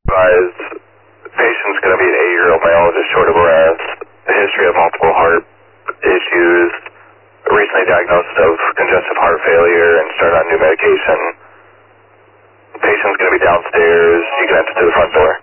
advised patient's going to be an 8-year-old male, just short of breath, a history of multiple heart issues, recently diagnosed of congestive heart failure, and started on new medication. Patient's going to be downstairs. You can enter through the front door.